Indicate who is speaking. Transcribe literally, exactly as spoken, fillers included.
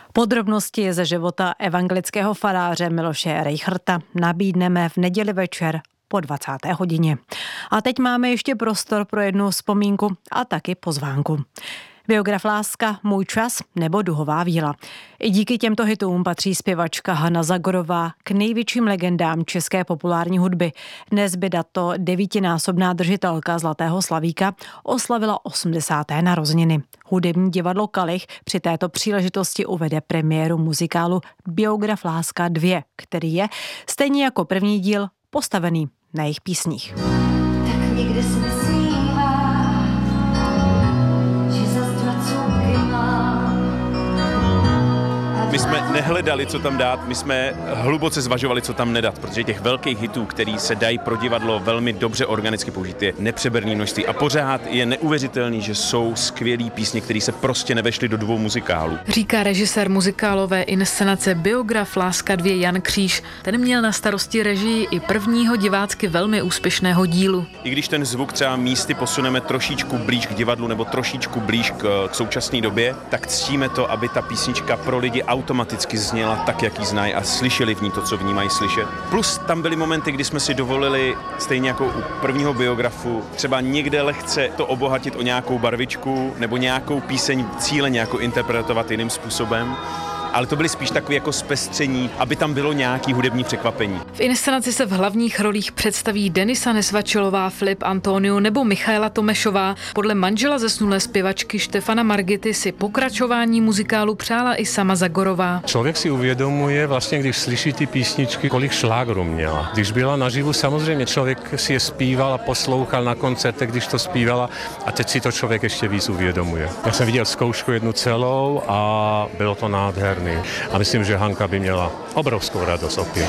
Speaker 1: Podrobnosti ze života evangelického faráře Miloše Rejchrta nabídneme v neděli večer po dvacáté hodině. A teď máme ještě prostor pro jednu vzpomínku a taky pozvánku. Biograf Láska, Můj čas nebo Duhová víla. I díky těmto hitům patří zpěvačka Hana Zagorová k největším legendám české populární hudby. Dnes by dato devítinásobná držitelka Zlatého slavíka oslavila osmdesáté narozeniny. Hudební divadlo Kalich při této příležitosti uvede premiéru muzikálu Biograf Láska dva, který je, stejně jako první díl, postavený na jejich písních.
Speaker 2: Tak někde se nesmívá, že zas dva cůpky mám.
Speaker 3: My jsme nehledali, co tam dát, my jsme hluboce zvažovali, co tam nedat, protože těch velkých hitů, který se dají pro divadlo velmi dobře organicky použít, je nepřeberné množství. A pořád je neuvěřitelný, že jsou skvělý písně, které se prostě nevešly do dvou muzikálů.
Speaker 4: Říká režisér muzikálové inscenace Biograf Láska dva Jan Kříž. Ten měl na starosti režii i prvního divácky velmi úspěšného dílu.
Speaker 3: I když ten zvuk třeba místy posuneme trošičku blíž k divadlu nebo trošičku blíž k, k současné době, tak ctíme to, aby ta písnička pro lidi automaticky zněla tak, jak ji znají a slyšeli v ní to, co v ní mají slyšet. Plus tam byly momenty, kdy jsme si dovolili, stejně jako u prvního biografu, třeba někde lehce to obohatit o nějakou barvičku nebo nějakou píseň cíleně jako interpretovat jiným způsobem. Ale to byly spíš takové jako zpestření, aby tam bylo nějaký hudební překvapení.
Speaker 4: V inscenaci se v hlavních rolích představí Denisa Nesvačilová, Filip Antoniu nebo Michaela Tomešová. Podle manžela zesnulé zpěvačky Štefana Margity si pokračování muzikálu přála i sama Zagorová.
Speaker 5: Člověk si uvědomuje vlastně, když slyší ty písničky, kolik šlágrů měla. Když byla naživu, samozřejmě člověk si je zpíval a poslouchal na koncertech, když to zpívala, a teď si to člověk ještě víc uvědomuje. Já jsem viděl zkoušku jednu celou a bylo to nádherné. A myslím, že Hanka by měla obrovskou radost opět.